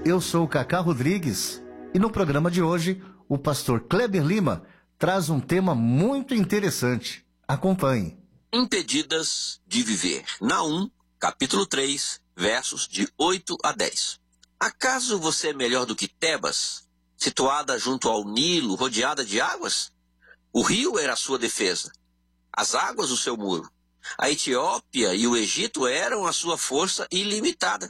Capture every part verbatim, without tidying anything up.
Eu sou o Cacá Rodrigues e no programa de hoje o pastor Kleber Lima traz um tema muito interessante. Acompanhe. Impedidas de viver. Naum, capítulo três, versos de oito a dez. Acaso você é melhor do que Tebas, situada junto ao Nilo, rodeada de águas? O rio era a sua defesa, as águas o seu muro. A Etiópia e o Egito eram a sua força ilimitada.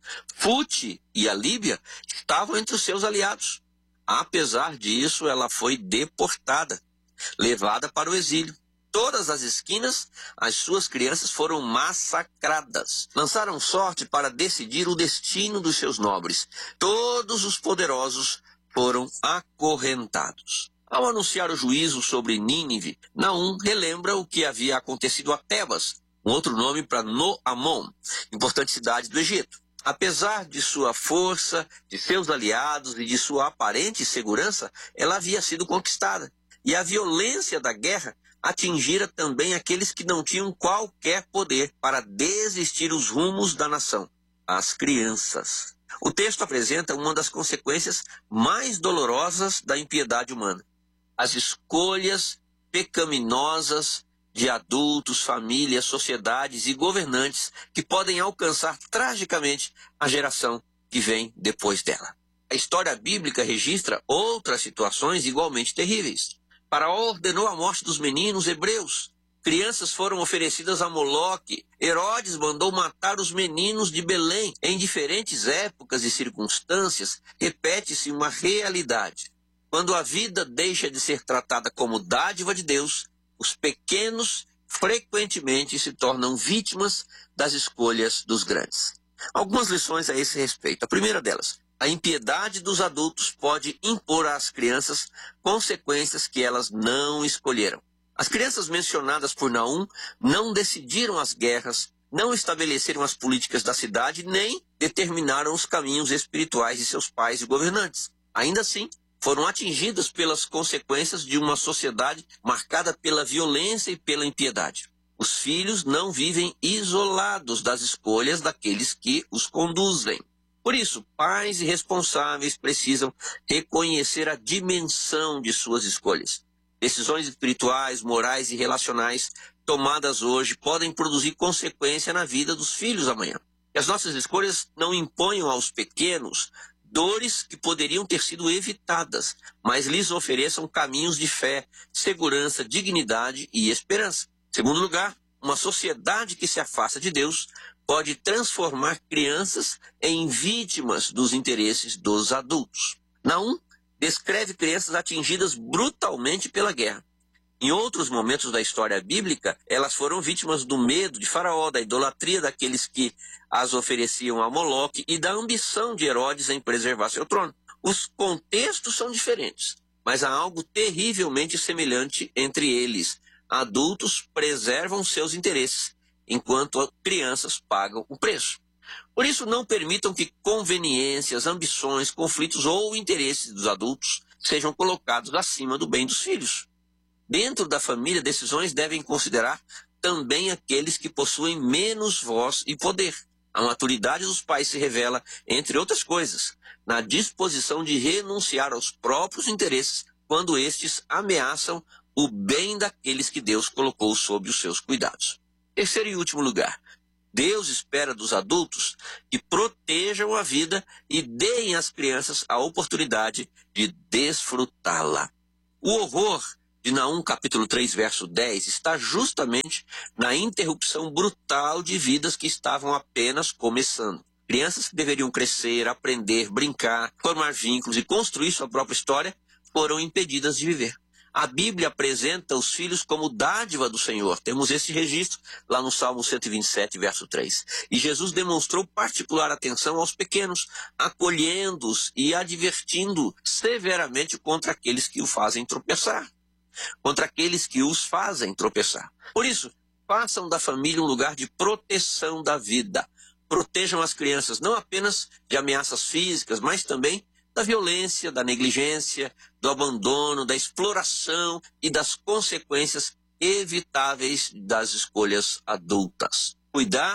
Fute e a Líbia estavam entre os seus aliados. Apesar disso, ela foi deportada, levada para o exílio. Todas as esquinas, as suas crianças foram massacradas. Lançaram sorte para decidir o destino dos seus nobres. Todos os poderosos foram acorrentados. Ao anunciar o juízo sobre Nínive, Naum relembra o que havia acontecido a Tebas, um outro nome para No-Amon, importante cidade do Egito. Apesar de sua força, de seus aliados e de sua aparente segurança, ela havia sido conquistada. E a violência da guerra atingira também aqueles que não tinham qualquer poder para desistir os rumos da nação, as crianças. O texto apresenta uma das consequências mais dolorosas da impiedade humana: as escolhas pecaminosas de adultos, famílias, sociedades e governantes que podem alcançar tragicamente a geração que vem depois dela. A história bíblica registra outras situações igualmente terríveis. Faraó ordenou a morte dos meninos hebreus. Crianças foram oferecidas a Moloque. Herodes mandou matar os meninos de Belém. Em diferentes épocas e circunstâncias, repete-se uma realidade. Quando a vida deixa de ser tratada como dádiva de Deus, os pequenos frequentemente se tornam vítimas das escolhas dos grandes. Algumas lições a esse respeito. A primeira delas: a impiedade dos adultos pode impor às crianças consequências que elas não escolheram. As crianças mencionadas por Naum não decidiram as guerras, não estabeleceram as políticas da cidade, nem determinaram os caminhos espirituais de seus pais e governantes. Ainda assim, foram atingidas pelas consequências de uma sociedade marcada pela violência e pela impiedade. Os filhos não vivem isolados das escolhas daqueles que os conduzem. Por isso, pais e responsáveis precisam reconhecer a dimensão de suas escolhas. Decisões espirituais, morais e relacionais tomadas hoje podem produzir consequência na vida dos filhos amanhã. Que as nossas escolhas não imponham aos pequenos dores que poderiam ter sido evitadas, mas lhes ofereçam caminhos de fé, segurança, dignidade e esperança. Segundo lugar, uma sociedade que se afasta de Deus pode transformar crianças em vítimas dos interesses dos adultos. Naum descreve crianças atingidas brutalmente pela guerra. Em outros momentos da história bíblica, elas foram vítimas do medo de Faraó, da idolatria daqueles que as ofereciam a Moloque e da ambição de Herodes em preservar seu trono. Os contextos são diferentes, mas há algo terrivelmente semelhante entre eles. Adultos preservam seus interesses, enquanto crianças pagam o preço. Por isso, não permitam que conveniências, ambições, conflitos ou interesses dos adultos sejam colocados acima do bem dos filhos. Dentro da família, decisões devem considerar também aqueles que possuem menos voz e poder. A maturidade dos pais se revela, entre outras coisas, na disposição de renunciar aos próprios interesses quando estes ameaçam o bem daqueles que Deus colocou sob os seus cuidados. Terceiro e último lugar: Deus espera dos adultos que protejam a vida e deem às crianças a oportunidade de desfrutá-la. O horror de Naum capítulo três, verso dez, está justamente na interrupção brutal de vidas que estavam apenas começando. Crianças que deveriam crescer, aprender, brincar, formar vínculos e construir sua própria história foram impedidas de viver. A Bíblia apresenta os filhos como dádiva do Senhor. Temos esse registro lá no Salmo cento e vinte e sete, verso três. E Jesus demonstrou particular atenção aos pequenos, acolhendo-os e advertindo severamente contra aqueles que o fazem tropeçar. Contra aqueles que os fazem tropeçar. Por isso, façam da família um lugar de proteção da vida. Protejam as crianças não apenas de ameaças físicas, mas também da violência, da negligência, do abandono, da exploração e das consequências evitáveis das escolhas adultas. Cuidar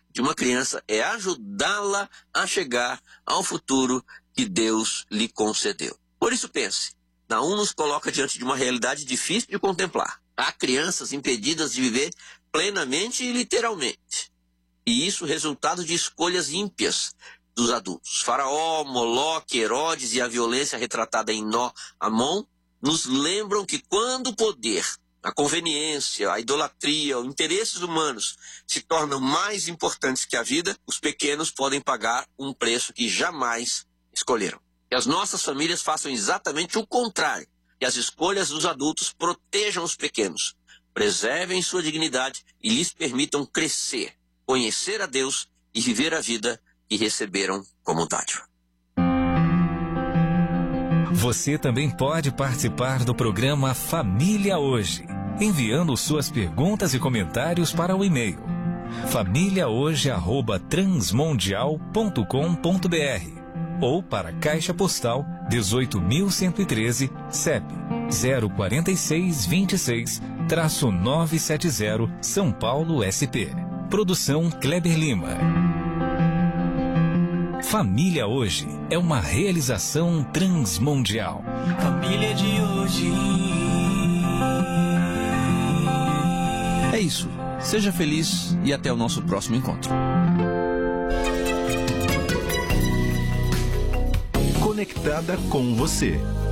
de uma criança é ajudá-la a chegar ao futuro que Deus lhe concedeu. Por isso pense, Naum nos coloca diante de uma realidade difícil de contemplar. Há crianças impedidas de viver plenamente e literalmente. E isso resultado de escolhas ímpias dos adultos. Faraó, Moloque, Herodes e a violência retratada em Nó, Amon, nos lembram que quando o poder, a conveniência, a idolatria, os interesses humanos se tornam mais importantes que a vida, os pequenos podem pagar um preço que jamais escolheram. Que as nossas famílias façam exatamente o contrário. Que as escolhas dos adultos protejam os pequenos, preservem sua dignidade e lhes permitam crescer, conhecer a Deus e viver a vida que receberam como dádiva. Você também pode participar do programa Família Hoje, enviando suas perguntas e comentários para o e-mail família hoje arroba transmundial ponto com ponto br ou para Caixa Postal dezoito mil cento e treze, C E P zero quatro seis dois seis, nove sete zero, São Paulo, S P. Produção Kleber Lima. Família Hoje é uma realização transmundial. Família de hoje. É isso. Seja feliz e até o nosso próximo encontro. Conectada com você.